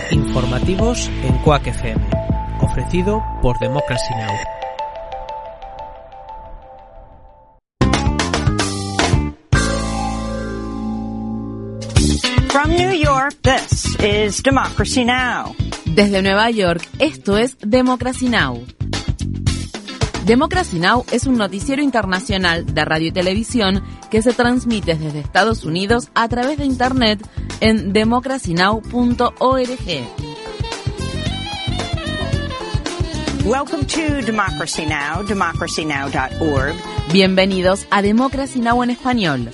Informativos en Quack FM, ofrecido por Democracy Now! From New York, this is Democracy Now! Desde Nueva York, esto es Democracy Now! Democracy Now! Es un noticiero internacional de radio y televisión que se transmite desde Estados Unidos a través de Internet en democracynow.org. Welcome to Democracy Now!, democracynow.org. Bienvenidos a Democracy Now! En español,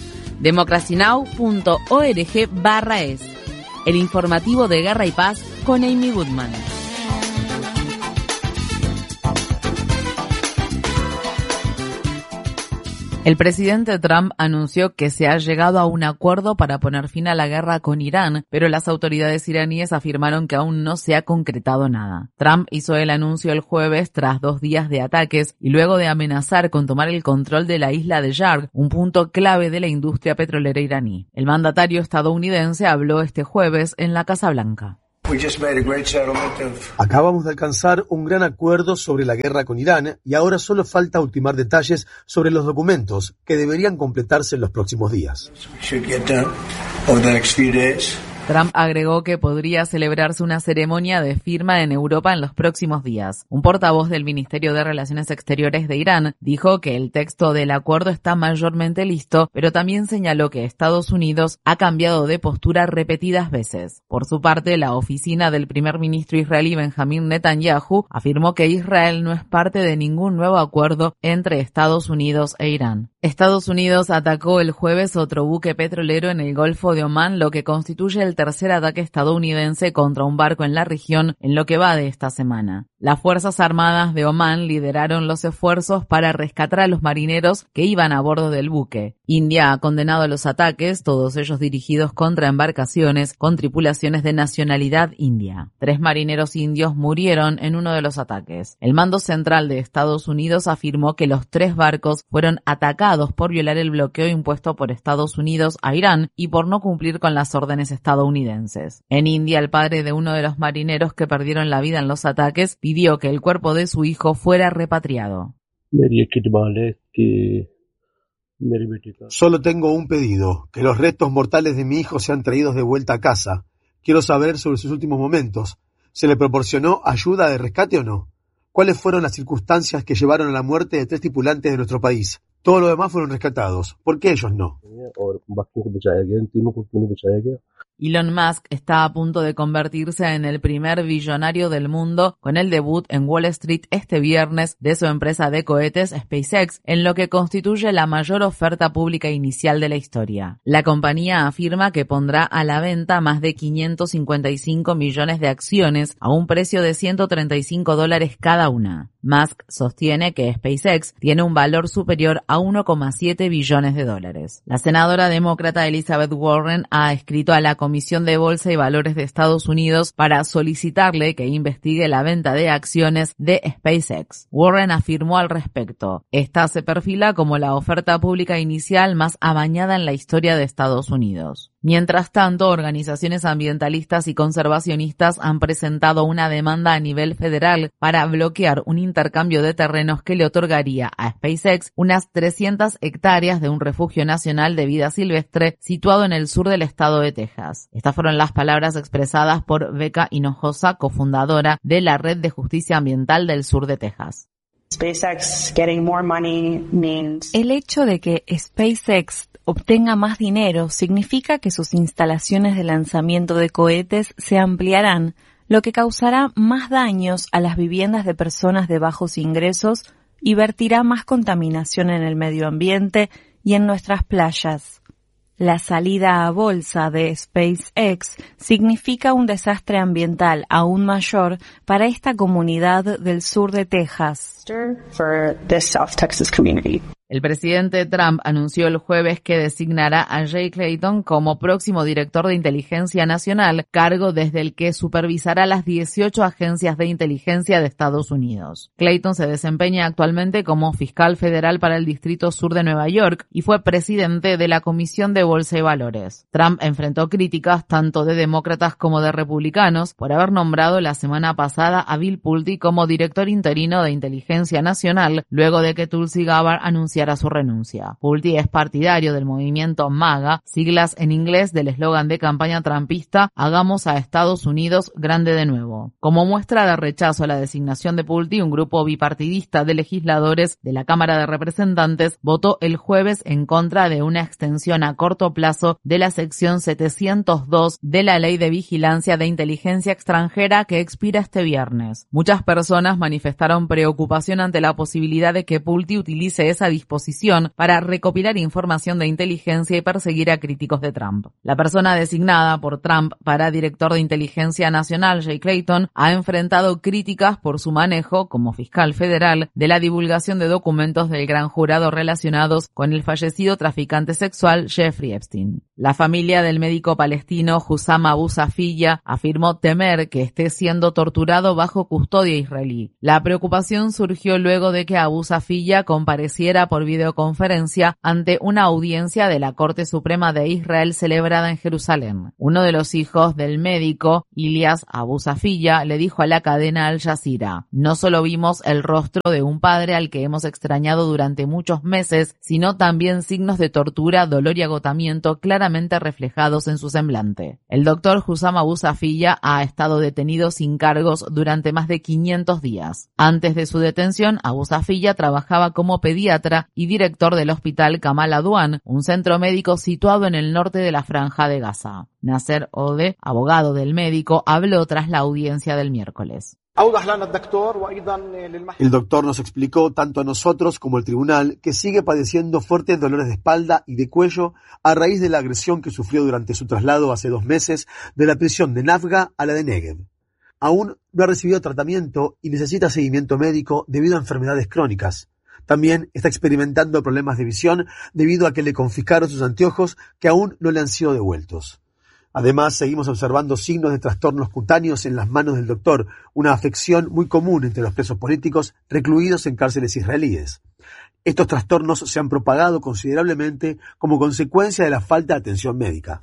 democracynow.org/es, el informativo de Guerra y Paz con Amy Goodman. El presidente Trump anunció que se ha llegado a un acuerdo para poner fin a la guerra con Irán, pero las autoridades iraníes afirmaron que aún no se ha concretado nada. Trump hizo el anuncio el jueves tras 2 días de ataques y luego de amenazar con tomar el control de la isla de Yarg, un punto clave de la industria petrolera iraní. El mandatario estadounidense habló este jueves en la Casa Blanca. Acabamos de alcanzar un gran acuerdo sobre la guerra con Irán y ahora solo falta ultimar detalles sobre los documentos que deberían completarse en los próximos días. Trump agregó que podría celebrarse una ceremonia de firma en Europa en los próximos días. Un portavoz del Ministerio de Relaciones Exteriores de Irán dijo que el texto del acuerdo está mayormente listo, pero también señaló que Estados Unidos ha cambiado de postura repetidas veces. Por su parte, la oficina del primer ministro israelí Benjamin Netanyahu afirmó que Israel no es parte de ningún nuevo acuerdo entre Estados Unidos e Irán. Estados Unidos atacó el jueves otro buque petrolero en el Golfo de Omán, lo que constituye el tercer ataque estadounidense contra un barco en la región en lo que va de esta semana. Las Fuerzas Armadas de Omán lideraron los esfuerzos para rescatar a los marineros que iban a bordo del buque. India ha condenado los ataques, todos ellos dirigidos contra embarcaciones con tripulaciones de nacionalidad india. 3 marineros indios murieron en uno de los ataques. El mando central de Estados Unidos afirmó que los 3 barcos fueron atacados por violar el bloqueo impuesto por Estados Unidos a Irán y por no cumplir con las órdenes estadounidenses. En India, el padre de uno de los marineros que perdieron la vida en los ataques pidió que el cuerpo de su hijo fuera repatriado. Solo tengo un pedido, que los restos mortales de mi hijo sean traídos de vuelta a casa. Quiero saber sobre sus últimos momentos. ¿Se le proporcionó ayuda de rescate o no? ¿Cuáles fueron las circunstancias que llevaron a la muerte de 3 tripulantes de nuestro país? Todos los demás fueron rescatados. ¿Por qué ellos no? Elon Musk está a punto de convertirse en el primer billonario del mundo con el debut en Wall Street este viernes de su empresa de cohetes SpaceX, en lo que constituye la mayor oferta pública inicial de la historia. La compañía afirma que pondrá a la venta más de 555 millones de acciones a un precio de $135 cada una. Musk sostiene que SpaceX tiene un valor superior a $1,7 billones. La senadora demócrata Elizabeth Warren ha escrito a la Comisión de Bolsa y Valores de Estados Unidos para solicitarle que investigue la venta de acciones de SpaceX. Warren afirmó al respecto: esta se perfila como la oferta pública inicial más amañada en la historia de Estados Unidos. Mientras tanto, organizaciones ambientalistas y conservacionistas han presentado una demanda a nivel federal para bloquear un intercambio de terrenos que le otorgaría a SpaceX unas 300 hectáreas de un refugio nacional de vida silvestre situado en el sur del estado de Texas. Estas fueron las palabras expresadas por Becca Hinojosa, cofundadora de la Red de Justicia Ambiental del sur de Texas. El hecho de que SpaceX obtenga más dinero significa que sus instalaciones de lanzamiento de cohetes se ampliarán, lo que causará más daños a las viviendas de personas de bajos ingresos y vertirá más contaminación en el medio ambiente y en nuestras playas. La salida a bolsa de SpaceX significa un desastre ambiental aún mayor para esta comunidad del sur de Texas. El presidente Trump anunció el jueves que designará a Jay Clayton como próximo director de Inteligencia Nacional, cargo desde el que supervisará las 18 agencias de inteligencia de Estados Unidos. Clayton se desempeña actualmente como fiscal federal para el Distrito Sur de Nueva York y fue presidente de la Comisión de Bolsa y Valores. Trump enfrentó críticas tanto de demócratas como de republicanos por haber nombrado la semana pasada a Bill Pulte como director interino de Inteligencia Nacional, luego de que Tulsi Gabbard anunciara su renuncia. Pulte es partidario del movimiento MAGA, siglas en inglés del eslogan de campaña trumpista "Hagamos a Estados Unidos grande de nuevo". Como muestra de rechazo a la designación de Pulte, un grupo bipartidista de legisladores de la Cámara de Representantes votó el jueves en contra de una extensión a corto plazo de la sección 702 de la Ley de Vigilancia de Inteligencia Extranjera que expira este viernes. Muchas personas manifestaron preocupación ante la posibilidad de que Pulte utilice esa disposición para recopilar información de inteligencia y perseguir a críticos de Trump. La persona designada por Trump para director de Inteligencia Nacional, Jay Clayton, ha enfrentado críticas por su manejo, como fiscal federal, de la divulgación de documentos del gran jurado relacionados con el fallecido traficante sexual Jeffrey Epstein. La familia del médico palestino Hussam Abu Safiya afirmó temer que esté siendo torturado bajo custodia israelí. La preocupación surgió luego de que Abu Safiya compareciera por videoconferencia ante una audiencia de la Corte Suprema de Israel celebrada en Jerusalén. Uno de los hijos del médico, Ilyas Abu Safiya, le dijo a la cadena Al Jazeera: "No solo vimos el rostro de un padre al que hemos extrañado durante muchos meses, sino también signos de tortura, dolor y agotamiento claramente reflejados en su semblante". El doctor Hussam Abu Safiya ha estado detenido sin cargos durante más de 500 días. Antes de su detención, Abu Safiya trabajaba como pediatra y director del hospital Kamal Adwan, un centro médico situado en el norte de la Franja de Gaza. Nasser Ode, abogado del médico, habló tras la audiencia del miércoles. El doctor nos explicó, tanto a nosotros como al tribunal, que sigue padeciendo fuertes dolores de espalda y de cuello a raíz de la agresión que sufrió durante su traslado hace 2 meses de la prisión de Nafga a la de Negev. Aún no ha recibido tratamiento y necesita seguimiento médico debido a enfermedades crónicas. También está experimentando problemas de visión debido a que le confiscaron sus anteojos que aún no le han sido devueltos. Además, seguimos observando signos de trastornos cutáneos en las manos del doctor, una afección muy común entre los presos políticos recluidos en cárceles israelíes. Estos trastornos se han propagado considerablemente como consecuencia de la falta de atención médica.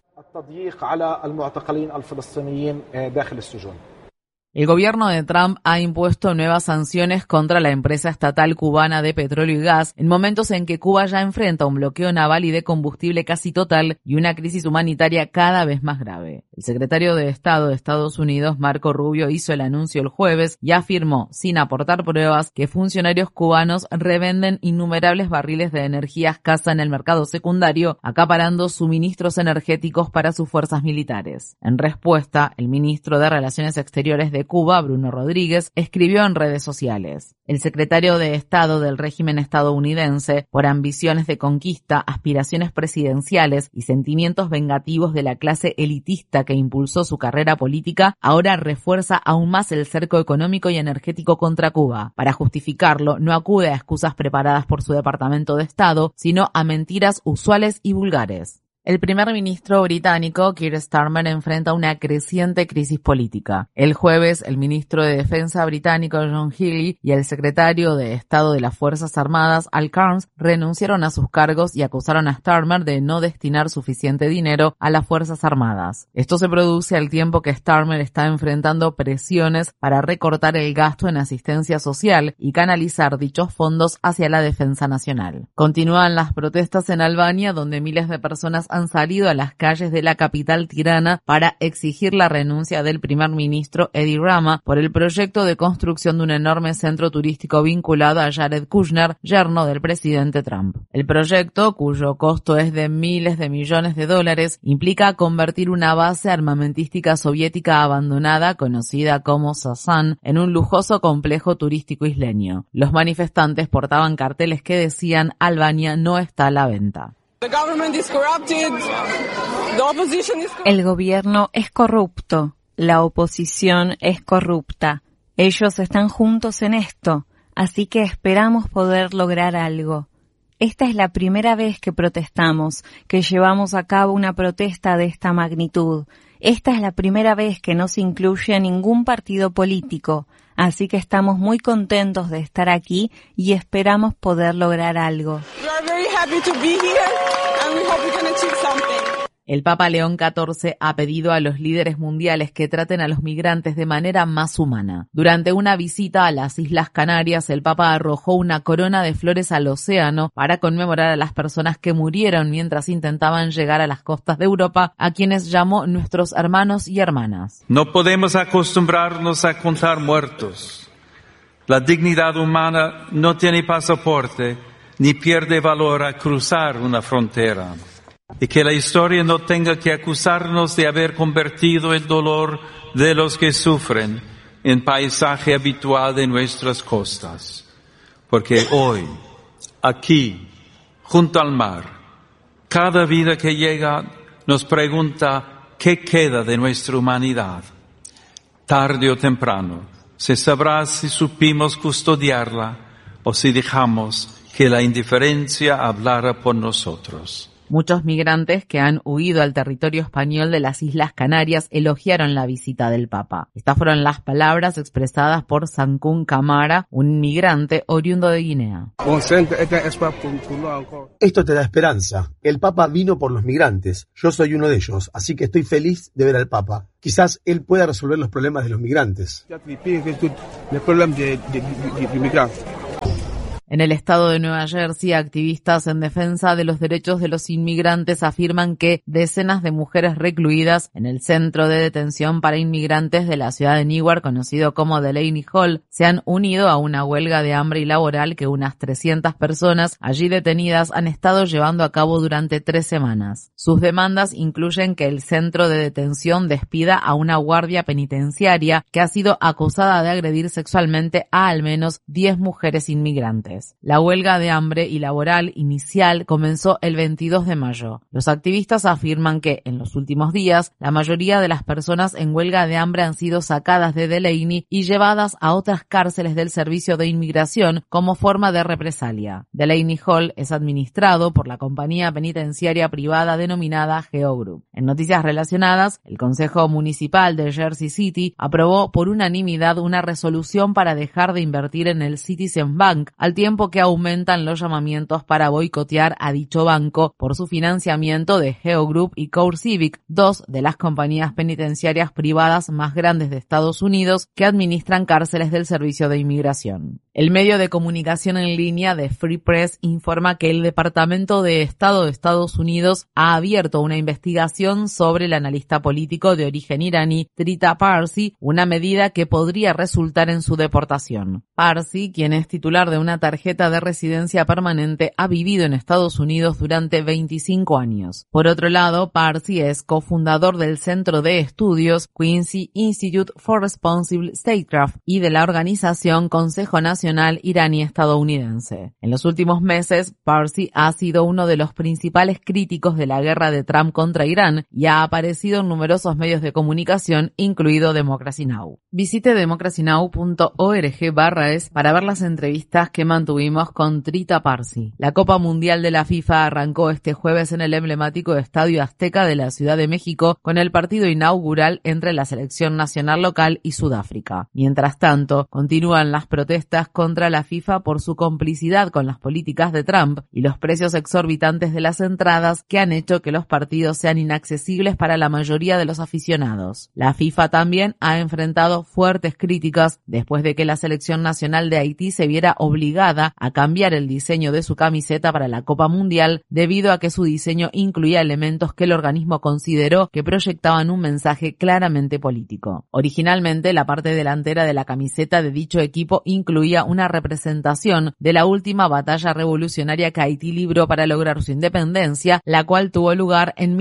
El gobierno de Trump ha impuesto nuevas sanciones contra la empresa estatal cubana de petróleo y gas en momentos en que Cuba ya enfrenta un bloqueo naval y de combustible casi total y una crisis humanitaria cada vez más grave. El secretario de Estado de Estados Unidos, Marco Rubio, hizo el anuncio el jueves y afirmó, sin aportar pruebas, que funcionarios cubanos revenden innumerables barriles de energía escasa en el mercado secundario, acaparando suministros energéticos para sus fuerzas militares. En respuesta, el ministro de Relaciones Exteriores de Cuba, Bruno Rodríguez, escribió en redes sociales: "El secretario de Estado del régimen estadounidense, por ambiciones de conquista, aspiraciones presidenciales y sentimientos vengativos de la clase elitista que impulsó su carrera política, ahora refuerza aún más el cerco económico y energético contra Cuba. Para justificarlo, no acude a excusas preparadas por su Departamento de Estado, sino a mentiras usuales y vulgares". El primer ministro británico, Keir Starmer, enfrenta una creciente crisis política. El jueves, el ministro de Defensa británico John Healey y el secretario de Estado de las Fuerzas Armadas, Al Cairns, renunciaron a sus cargos y acusaron a Starmer de no destinar suficiente dinero a las Fuerzas Armadas. Esto se produce al tiempo que Starmer está enfrentando presiones para recortar el gasto en asistencia social y canalizar dichos fondos hacia la defensa nacional. Continúan las protestas en Albania, donde miles de personas han salido a las calles de la capital tirana para exigir la renuncia del primer ministro Edi Rama por el proyecto de construcción de un enorme centro turístico vinculado a Jared Kushner, yerno del presidente Trump. El proyecto, cuyo costo es de miles de millones de dólares, implica convertir una base armamentística soviética abandonada, conocida como Sasan, en un lujoso complejo turístico isleño. Los manifestantes portaban carteles que decían: "Albania no está a la venta". El gobierno es corrupto, la oposición es corrupta. Ellos están juntos en esto, así que esperamos poder lograr algo. Esta es la primera vez que protestamos, que llevamos a cabo una protesta de esta magnitud. Esta es la primera vez que no se incluye ningún partido político, así que estamos muy contentos de estar aquí y esperamos poder lograr algo. El Papa León XIV ha pedido a los líderes mundiales que traten a los migrantes de manera más humana. Durante una visita a las Islas Canarias, el Papa arrojó una corona de flores al océano para conmemorar a las personas que murieron mientras intentaban llegar a las costas de Europa, a quienes llamó nuestros hermanos y hermanas. No podemos acostumbrarnos a contar muertos. La dignidad humana no tiene pasaporte ni pierde valor al cruzar una frontera. Y que la historia no tenga que acusarnos de haber convertido el dolor de los que sufren en paisaje habitual de nuestras costas. Porque hoy, aquí, junto al mar, cada vida que llega nos pregunta qué queda de nuestra humanidad. Tarde o temprano se sabrá si supimos custodiarla o si dejamos que la indiferencia hablara por nosotros. Muchos migrantes que han huido al territorio español de las Islas Canarias elogiaron la visita del Papa. Estas fueron las palabras expresadas por Sankun Camara, un migrante oriundo de Guinea. Esto te da esperanza. El Papa vino por los migrantes. Yo soy uno de ellos, así que estoy feliz de ver al Papa. Quizás él pueda resolver los problemas de los migrantes. En el estado de Nueva Jersey, activistas en defensa de los derechos de los inmigrantes afirman que decenas de mujeres recluidas en el centro de detención para inmigrantes de la ciudad de Newark, conocido como Delaney Hall, se han unido a una huelga de hambre y laboral que unas 300 personas allí detenidas han estado llevando a cabo durante 3 semanas. Sus demandas incluyen que el centro de detención despida a una guardia penitenciaria que ha sido acusada de agredir sexualmente a al menos 10 mujeres inmigrantes. La huelga de hambre y laboral inicial comenzó el 22 de mayo. Los activistas afirman que, en los últimos días, la mayoría de las personas en huelga de hambre han sido sacadas de Delaney y llevadas a otras cárceles del Servicio de Inmigración como forma de represalia. Delaney Hall es administrado por la compañía penitenciaria privada denominada Geo Group. En noticias relacionadas, el Consejo Municipal de Jersey City aprobó por unanimidad una resolución para dejar de invertir en el Citizen Bank, al tiempo que aumentan los llamamientos para boicotear a dicho banco por su financiamiento de Geo Group y CoreCivic, 2 de las compañías penitenciarias privadas más grandes de Estados Unidos que administran cárceles del Servicio de Inmigración. El medio de comunicación en línea de Free Press informa que el Departamento de Estado de Estados Unidos ha abierto una investigación sobre el analista político de origen iraní Trita Parsi, una medida que podría resultar en su deportación. Parsi, quien es titular de una tarjeta de residencia permanente, ha vivido en Estados Unidos durante 25 años. Por otro lado, Parsi es cofundador del Centro de Estudios Quincy Institute for Responsible Statecraft y de la organización Consejo Nacional Iraní-Estadounidense. En los últimos meses, Parsi ha sido uno de los principales críticos de la guerra de Trump contra Irán y ha aparecido en numerosos medios de comunicación, incluido Democracy Now! Visite democracynow.org/es para ver las entrevistas que mantuvimos con Trita Parsi. La Copa Mundial de la FIFA arrancó este jueves en el emblemático Estadio Azteca de la Ciudad de México con el partido inaugural entre la selección nacional local y Sudáfrica. Mientras tanto, continúan las protestas contra la FIFA por su complicidad con las políticas de Trump y los precios exorbitantes de las entradas que han hecho que los partidos sean inaccesibles para la mayoría de los aficionados. La FIFA también ha enfrentado fuertes críticas después de que la selección nacional de Haití se viera obligada a cambiar el diseño de su camiseta para la Copa Mundial debido a que su diseño incluía elementos que el organismo consideró que proyectaban un mensaje claramente político. Originalmente, la parte delantera de la camiseta de dicho equipo incluía una representación de la última batalla revolucionaria que Haití libró para lograr su independencia, la cual tuvo lugar en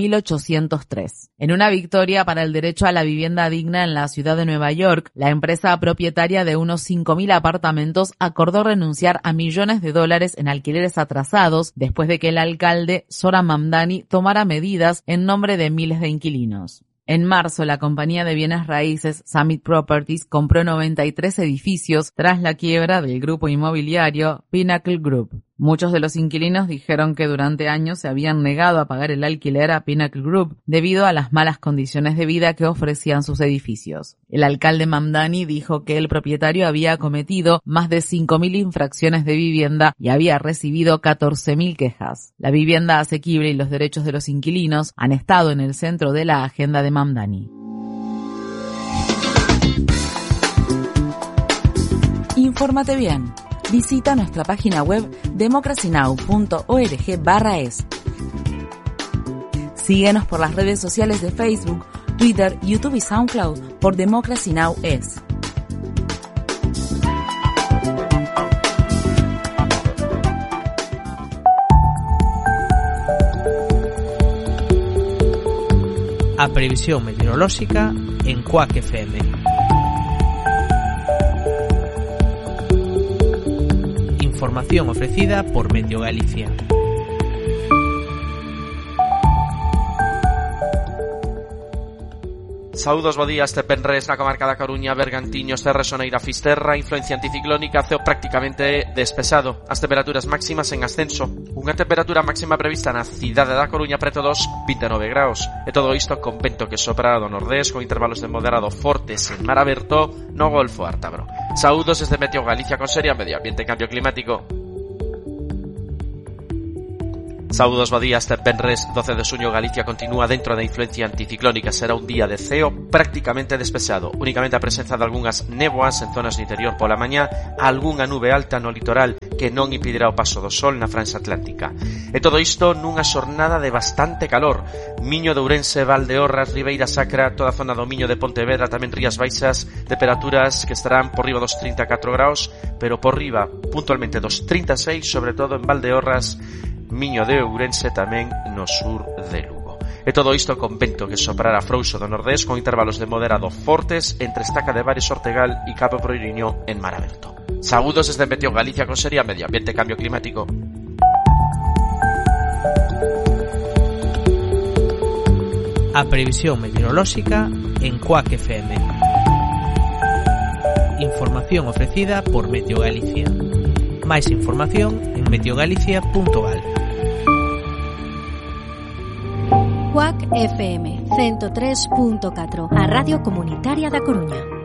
1803. En una victoria para el derecho a la vivienda digna en la ciudad de Nueva York, la empresa propietaria de unos 5.000 apartamentos acordó renunciar a millones de dólares en alquileres atrasados después de que el alcalde Zohran Mamdani tomara medidas en nombre de miles de inquilinos. En marzo, la compañía de bienes raíces Summit Properties compró 93 edificios tras la quiebra del grupo inmobiliario Pinnacle Group. Muchos de los inquilinos dijeron que durante años se habían negado a pagar el alquiler a Pinnacle Group debido a las malas condiciones de vida que ofrecían sus edificios. El alcalde Mamdani dijo que el propietario había cometido más de 5.000 infracciones de vivienda y había recibido 14.000 quejas. La vivienda asequible y los derechos de los inquilinos han estado en el centro de la agenda de Mamdani. Infórmate bien. Visita nuestra página web democracynow.org/es. Síguenos por las redes sociales de Facebook, Twitter, YouTube y SoundCloud por Democracy Now! Es. A previsión meteorolóxica en Quack FM. Información ofrecida por Meteo Galicia. Saúdos, bo día, este penres na comarca da Coruña, Bergantiños, Terra Soneira, Fisterra, influencia anticiclónica, ceo prácticamente despexado. As temperaturas máximas en ascenso. Unha temperatura máxima prevista na cidade da Coruña preto dos 29 graus. E todo isto con vento que sopra do nordés con intervalos de moderado fortes en mar aberto no Golfo Ártabro. Saúdos desde Meteo Galicia con seria Medio Ambiente e Cambio Climático. Saúdos, bo día, este venres 12 de xuño Galicia continúa dentro da influencia anticiclónica. Será un día de ceo prácticamente despexado, únicamente a presenza de algunhas néboas en zonas do interior pola mañá, algunha nube alta no litoral que non impedirá o paso do sol na franxa atlántica. E todo isto nunha xornada de bastante calor. Miño de Ourense, Valdeorras, Ribeira Sacra, toda a zona do Miño de Pontevedra, tamén Rías Baixas, temperaturas que estarán por riba dos 34 graus, pero por riba puntualmente dos 36, sobre todo en Valdeorras, Miño de Ourense, tamén no sur de Lugo. E todo isto con vento que soprará frouxo do nordés con intervalos de moderado fortes entre Estaca de Bares, Ortegal e Cabo Proiriño en mar aberto. Saúdos desde Meteo Galicia con seria Medio Ambiente e Cambio Climático. A previsión meteorolóxica en Quack FM. Información ofrecida por Meteo Galicia. Máis información en meteogalicia.gal. Quack FM 103.4, a Radio Comunitaria da Coruña.